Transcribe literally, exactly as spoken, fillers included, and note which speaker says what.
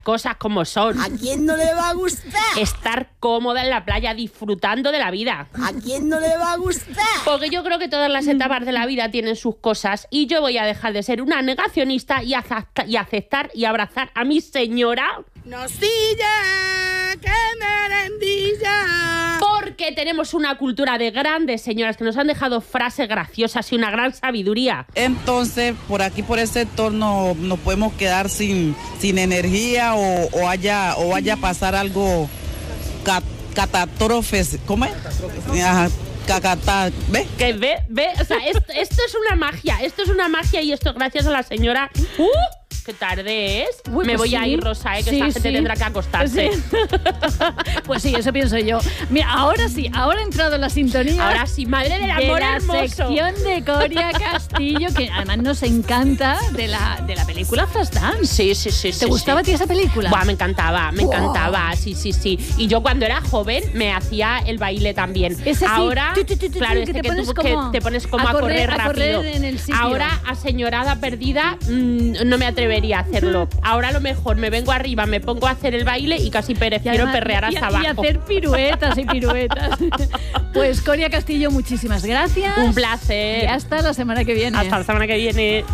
Speaker 1: cosas como son.
Speaker 2: ¿A quién no le va a gustar?
Speaker 1: Estar cómoda en la playa, disfrutando de la vida.
Speaker 2: ¿A quién no le va a gustar?
Speaker 1: Porque yo creo que todas las etapas de la vida tienen sus cosas y yo voy a dejar de ser una negacionista y, acepta, y aceptar y abrazar a mi señora.
Speaker 2: ¡Nocilla! ¡Qué merendilla!
Speaker 1: Porque tenemos una cultura de grandes señoras que nos han dejado frases graciosas y una gran sabiduría.
Speaker 3: Entonces, por aquí, por ese sector, no nos podemos quedar sin, sin energía o, o, haya, o vaya a pasar algo cat, catástrofes. ¿Cómo es? Ajá. Cacata, ¿ve?
Speaker 1: Que ve, ve, o sea, esto, esto es una magia, esto es una magia y esto gracias a la señora. ¡Uh! ¡Qué tarde es!
Speaker 4: Uy,
Speaker 1: Me
Speaker 4: pues
Speaker 1: voy
Speaker 4: sí.
Speaker 1: a ir, Rosa, ¿eh? Que
Speaker 4: Sí,
Speaker 1: esta gente
Speaker 4: sí.
Speaker 1: tendrá que acostarse.
Speaker 4: Sí. Pues sí, eso pienso yo. Mira, ahora sí, ahora ha entrado la sintonía.
Speaker 1: Ahora sí, madre del amor
Speaker 4: de la
Speaker 1: hermoso.
Speaker 4: sección de Coria Castillo, que además nos encanta, de la, de la película Flashdance.
Speaker 1: Sí, sí, sí.
Speaker 4: ¿Te
Speaker 1: sí,
Speaker 4: gustaba
Speaker 1: sí.
Speaker 4: a ti esa película?
Speaker 1: Buah, me encantaba, me
Speaker 4: Buah.
Speaker 1: encantaba, sí, sí, sí. Y yo cuando era joven me hacía el baile también.
Speaker 4: Ese sí.
Speaker 1: Ahora,
Speaker 4: Tu, tu, tu, tu,
Speaker 1: claro,
Speaker 4: que
Speaker 1: este
Speaker 4: te
Speaker 1: que,
Speaker 4: pones
Speaker 1: tú-
Speaker 4: como
Speaker 1: que te pones como
Speaker 4: a
Speaker 1: a correr,
Speaker 4: correr- a
Speaker 1: rápido.
Speaker 4: correr en el sitio.
Speaker 1: Ahora, aseñorada perdida, mmm, no me atrevería a hacerlo. Ahora a lo mejor me vengo arriba, me pongo a hacer el baile y casi prefiero
Speaker 4: además-
Speaker 1: perrear
Speaker 4: y-
Speaker 1: hasta
Speaker 4: y
Speaker 1: abajo.
Speaker 4: hacer piruetas y piruetas. Pues Coria Castillo, muchísimas gracias.
Speaker 1: Un placer.
Speaker 4: Y hasta la semana que viene.
Speaker 1: Hasta la semana que viene.